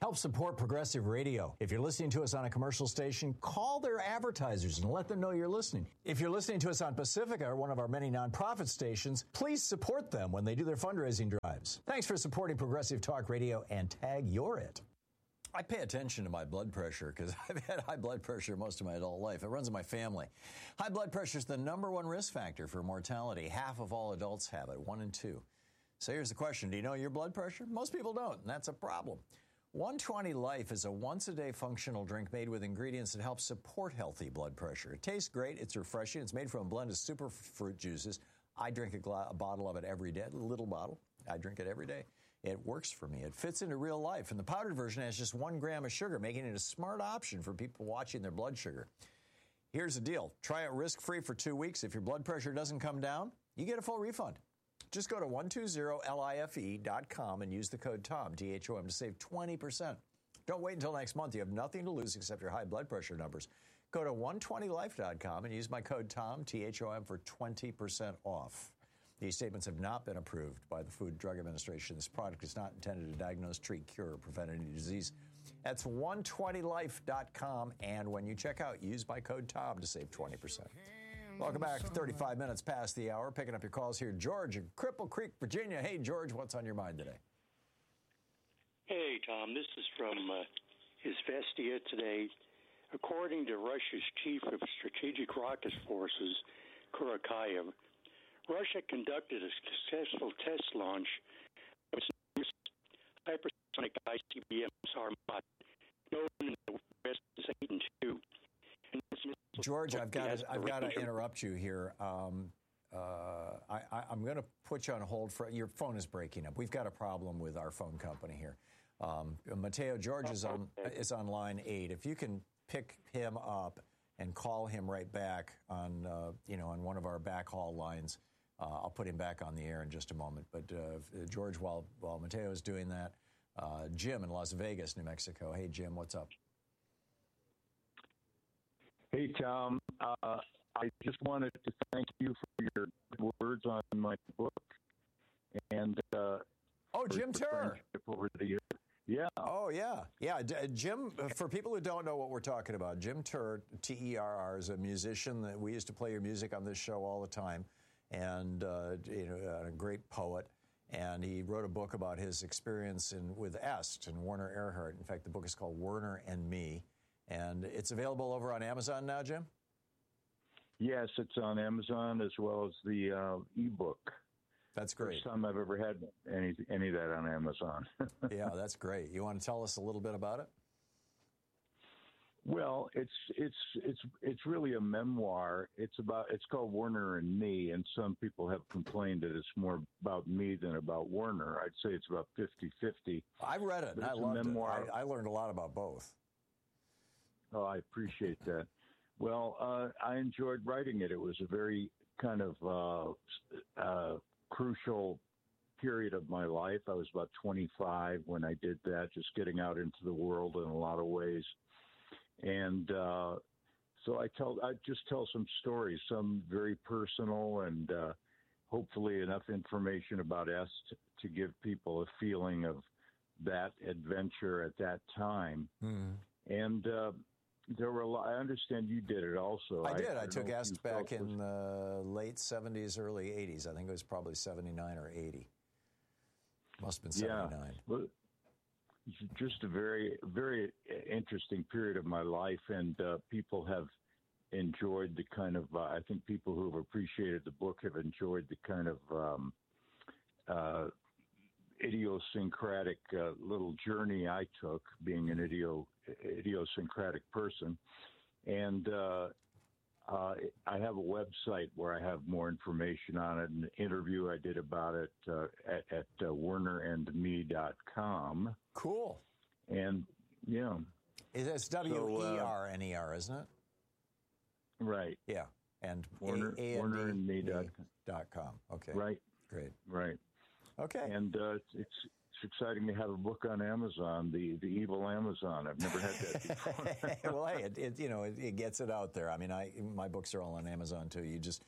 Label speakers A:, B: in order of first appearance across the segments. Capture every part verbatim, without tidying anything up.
A: Help support Progressive Radio. If you're listening to us on a commercial station, call their advertisers and let them know you're listening. If you're listening to us on Pacifica, or one of our many nonprofit stations, please support them when they do their fundraising drives. Thanks for supporting Progressive Talk Radio, and tag you're it. I pay attention to my blood pressure because I've had high blood pressure most of my adult life. It runs in my family. High blood pressure is the number one risk factor for mortality. Half of all adults have it, one in two. So here's the question. Do you know your blood pressure? Most people don't, and that's a problem. one twenty Life is a once-a-day functional drink made with ingredients that help support healthy blood pressure. It tastes great. It's refreshing. It's made from a blend of super fruit juices. I drink a, gla- a bottle of it every day, a little bottle. I drink it every day. It works for me. It fits into real life. And the powdered version has just one gram of sugar, making it a smart option for people watching their blood sugar. Here's the deal. Try it risk-free for two weeks. If your blood pressure doesn't come down, you get a full refund. Just go to one two zero life dot com and use the code TOM, T H O M, to save twenty percent. Don't wait until next month. You have nothing to lose except your high blood pressure numbers. Go to one twenty life dot com and use my code TOM, T H O M, for twenty percent off. These statements have not been approved by the Food and Drug Administration. This product is not intended to diagnose, treat, cure, or prevent any disease. That's one twenty life dot com, and when you check out, use my code TOM to save twenty percent. Welcome back. thirty-five minutes past the hour. Picking up your calls here. George in Cripple Creek, Virginia. Hey, George, what's on your mind today?
B: Hey, Tom. This is from uh, Izvestia today. According to Russia's chief of strategic rocket forces, Kurakayev, Russia conducted a successful test launch of its hypersonic I C B M Sarmat, known in the West as Satan two.
A: George, I've got to, I've got to interrupt you here. Um, uh, I, I, I'm going to put you on hold for your phone is breaking up. We've got a problem with our phone company here. Um, Mateo George is on is on line eight. If you can pick him up and call him right back on uh, you know on one of our backhaul lines, uh, I'll put him back on the air in just a moment. But uh, George, while while Mateo is doing that, uh, Jim in Las Vegas, New Mexico. Hey, Jim, what's up?
C: Hey, Tom. Uh, I just wanted to thank you for your good words on my book. And uh,
A: oh, Jim Turr.
C: Over the years. Yeah.
A: Oh, yeah. Yeah. D- Jim, for people who don't know what we're talking about, Jim Turr, T E R R, is a musician that we used to play your music on this show all the time, and uh, you know, a great poet. And he wrote a book about his experience in, with Est and Werner Erhard. In fact, the book is called Werner and Me. And it's available over on Amazon now, Jim?
C: Yes, it's on Amazon as well as the uh, ebook.
A: That's great.
C: First time I've ever had any any of that on Amazon.
A: Yeah, that's great. You want to tell us a little bit about it?
C: Well, it's it's it's it's really a memoir. It's about it's called Werner and Me, and some people have complained that it's more about me than about Werner. I'd say it's about fifty-fifty.
A: I read it, and I loved it. I, I learned a lot about both.
C: Oh, I appreciate that. Well, uh, I enjoyed writing it. It was a very kind of uh, uh, crucial period of my life. I was about twenty-five when I did that, just getting out into the world in a lot of ways. And uh, so I tell, I just tell some stories, some very personal and uh, hopefully enough information about Est to give people a feeling of that adventure at that time. Mm. And uh, there were a lot. I understand you did it also.
A: I did. I, I took
C: know
A: Est back in the late seventies, early eighties. I think it was probably seventy-nine or eighty. Must have been seventy-nine.
C: Yeah. Well, it's just a very, very interesting period of my life, and uh, people have enjoyed the kind of, uh, I think people who have appreciated the book have enjoyed the kind of um, uh, idiosyncratic uh, little journey I took, being an idio, idiosyncratic person. And uh, uh, I have a website where I have more information on it, an interview I did about it uh, at, at uh, werner and me dot com.
A: Cool.
C: And, yeah.
A: It's W E R N E R, isn't it?
C: Right.
A: Yeah. And
C: Werner, werner and me
A: dot com. Okay.
C: Right.
A: Great.
C: Right.
A: Okay.
C: And uh, it's, it's exciting to have a book on Amazon, the the evil Amazon. I've never had that before.
A: Well, hey, it, it you know it, it gets it out there. I mean, I my books are all on Amazon too. You just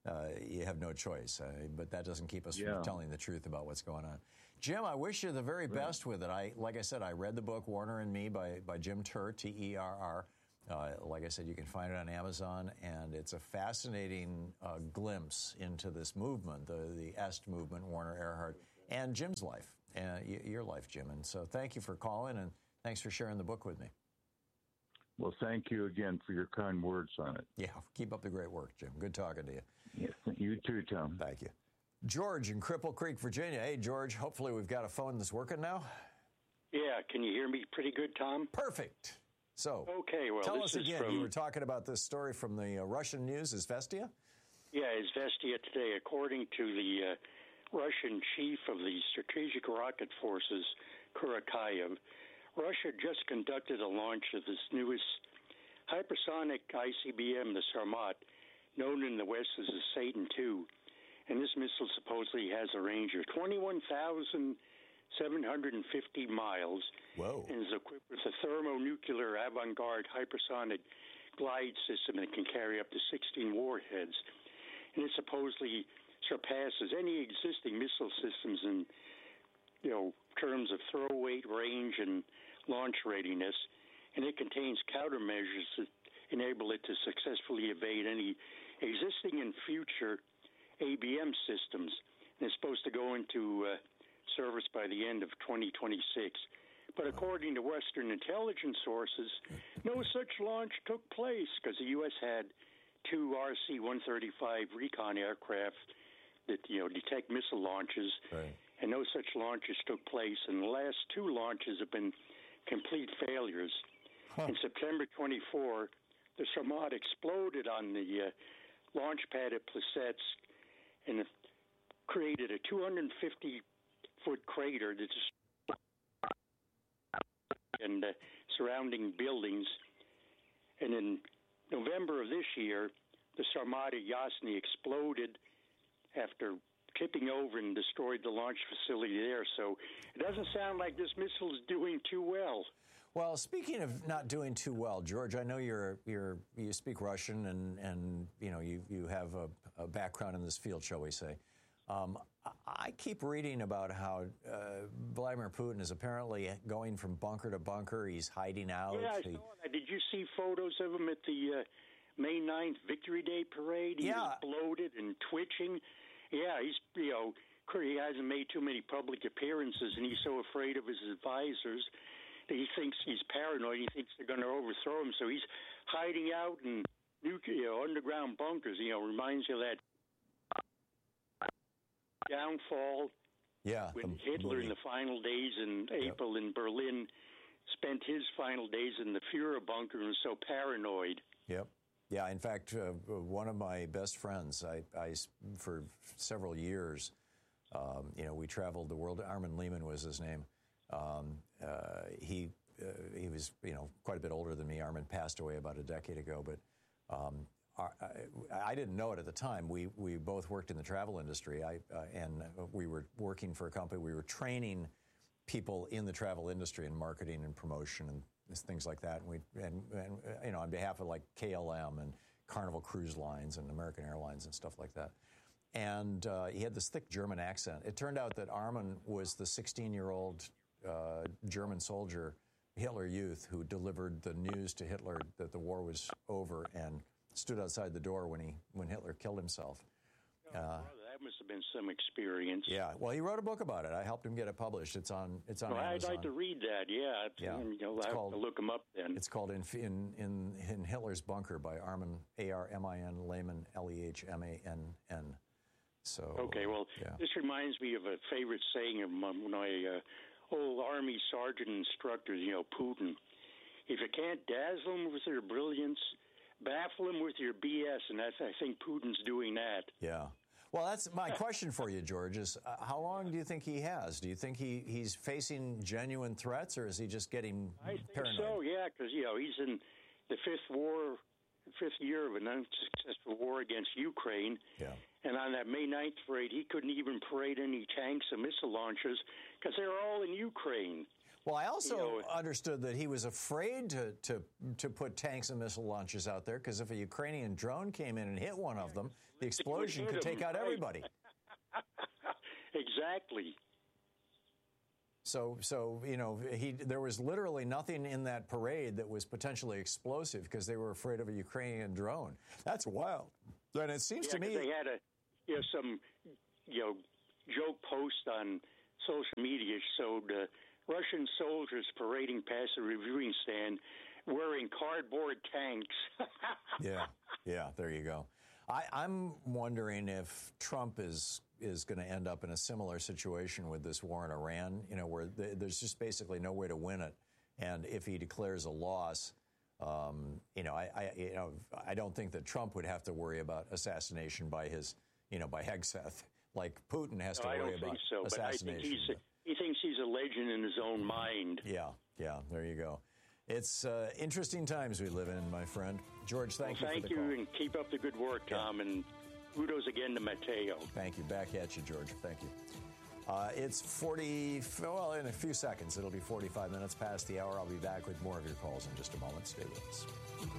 A: uh, you have no choice. Uh, but that doesn't keep us
C: Yeah.
A: from telling the truth about what's going on. Jim, I wish you the very
C: Right.
A: best with it. I, like I said, I read the book Warner and Me by, by Jim Turr, T E R R. Uh, like I said, you can find it on Amazon, and it's a fascinating uh, glimpse into this movement, the, the Est movement, Warner Earhart, and Jim's life, uh, y- your life, Jim. And so thank you for calling, and thanks for sharing the book with me.
C: Well, thank you again for your kind words on it.
A: Yeah, keep up the great work, Jim. Good talking to you.
C: Yes, you too, Tom.
A: Thank you. George in Cripple Creek, Virginia. Hey, George, hopefully we've got a phone that's working now.
B: Yeah, can you hear me pretty good, Tom?
A: Perfect. So,
B: Okay, well,
A: tell
B: this
A: us
B: is
A: again,
B: from,
A: you were talking about this story from the uh, Russian news, Izvestia?
B: yeah, Izvestia today. According to the uh, Russian chief of the Strategic Rocket Forces, Kurakayev, Russia just conducted a launch of this newest hypersonic I C B M, the Sarmat, known in the West as the Satan two. And this missile supposedly has a range of twenty-one thousand seven hundred fifty miles.
A: Whoa.
B: And is equipped with a thermonuclear avant-garde hypersonic glide system that can carry up to sixteen warheads. And it supposedly surpasses any existing missile systems in, you know, terms of throw weight, range, and launch readiness. And it contains countermeasures that enable it to successfully evade any existing and future A B M systems. And it's supposed to go into uh, service by the end of twenty twenty-six. But according to Western intelligence sources, no such launch took place because the U S had two R C one thirty-five recon aircraft that, you know, detect missile launches,
A: Right.
B: and no such launches took place. And the last two launches have been complete failures.
A: Huh.
B: In September twenty-fourth, the Sarmat exploded on the uh, launch pad at Plesetsk and it created a two hundred fifty foot crater that just and uh, surrounding buildings. And in November of this year, the Sarmat at Yasny exploded after tipping over and destroyed the launch facility there. So it doesn't sound like this missile is doing too well.
A: Well, speaking of not doing too well, George, I know you're you're you speak Russian and and you know you you have a, a background in this field, shall we say? Um, I keep reading about how uh, Vladimir Putin is apparently going from bunker to bunker. He's hiding out.
B: Yeah, I
A: He-
B: saw that. Did you see photos of him at the uh, May ninth Victory Day parade? He
A: Yeah.
B: was bloated and twitching. Yeah, he's, you know, he hasn't made too many public appearances, and he's so afraid of his advisors that he thinks he's paranoid. He thinks they're going to overthrow him, so he's hiding out in nuclear, you know, underground bunkers. You know, reminds you of that downfall
A: yeah,
B: when
A: the
B: Hitler in
A: movie.
B: the final days in April in Berlin spent his final days in the Fuhrer bunker and was so paranoid.
A: Yep. Yeah. In fact, uh, one of my best friends, I, I s- for several years, um, you know, we traveled the world. Armin Lehman was his name. Um, uh, he uh, he was, you know, quite a bit older than me. Armin passed away about a decade ago, but um, our, I, I didn't know it at the time. We we both worked in the travel industry. I uh, and we were working for a company. We were training people in the travel industry in marketing and promotion and things like that. And we and, and you know, on behalf of like K L M and Carnival Cruise Lines and American Airlines and stuff like that. And uh, he had this thick German accent. It turned out that Armin was the sixteen-year-old uh, German soldier, Hitler Youth, who delivered the news to Hitler that the war was over and stood outside the door when he when Hitler killed himself.
B: Oh,
A: Uh,
B: brother, that must have been some experience.
A: yeah, well, he wrote a book about it. I helped him get it published. It's on it's on
B: Well, I'd
A: Amazon.
B: like to read that. Yeah,
A: Yeah.
B: You know,
A: It's
B: I have
A: called-
B: to look him up then.
A: It's called in, in in in Hitler's Bunker by Armin A R M I N Lehman L E H M A N N. So
B: Okay, well,
A: yeah.
B: this reminds me of a favorite saying of my, my uh, old Army sergeant instructors, you know, Putin. If you can't dazzle him with your brilliance, baffle him with your B S, and that's, I think Putin's doing that.
A: Yeah. Well, that's my question for you, George, is uh, how long do you think he has? Do you think he, he's facing genuine threats, or is he just getting
B: I think
A: paranoid?
B: so, yeah, because, you know, he's in the fifth war, fifth year of an unsuccessful war against Ukraine.
A: Yeah.
B: And on that May ninth parade, he couldn't even parade any tanks and missile launchers because they were all in Ukraine.
A: Well, I also
B: you know,
A: understood that he was afraid to, to, to put tanks and missile launchers out there because if a Ukrainian drone came in and hit one of them, the explosion could take out everybody.
B: Exactly.
A: So, so you know, he there was literally nothing in that parade that was potentially explosive because they were afraid of a Ukrainian drone. That's wild. And it seems
B: yeah,
A: to me
B: they had a you know some you know joke post on social media showed uh, Russian soldiers parading past the reviewing stand wearing cardboard tanks.
A: yeah, yeah. There you go. I, I'm wondering if Trump is is going to end up in a similar situation with this war in Iran, you know, where th- there's just basically no way to win it. And if he declares a loss, um, you know, I, I, you know, I don't think that Trump would have to worry about assassination by his, you know, by Hegseth, like Putin has to
B: no,
A: worry
B: I don't
A: about
B: think so,
A: assassination.
B: But I think he's a, he thinks he's a legend in his own mind.
A: Yeah, yeah, there you go. It's uh, interesting times we live in, my friend. George, thank
B: well,
A: you
B: for
A: for the
B: you,
A: call.
B: Thank you, and keep up the good work, Tom, yeah. and kudos again to Mateo.
A: Thank you. Back at you, George. Thank you. Uh, it's forty, well, in a few seconds. It'll be forty-five minutes past the hour. I'll be back with more of your calls in just a moment. Stay with us.